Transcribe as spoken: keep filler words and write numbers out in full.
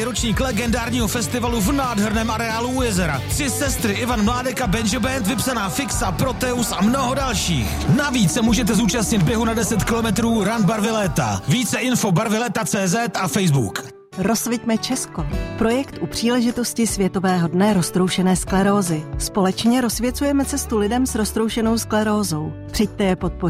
Ročník legendárního festivalu v nádherném areálu u jezera. Tři sestry, Ivan Mládek a Benjo Band, vypsaná Fixa, Proteus a mnoho dalších. Navíc se můžete zúčastnit běhu na deset kilometrů Run Barvy léta. Více info barvyleta tečka cé zet a Facebook. Rozsviťme Česko. Projekt u příležitosti Světového dne roztroušené sklerózy. Společně rozsvěcujeme cestu lidem s roztroušenou sklerózou. Přijďte je podpořit.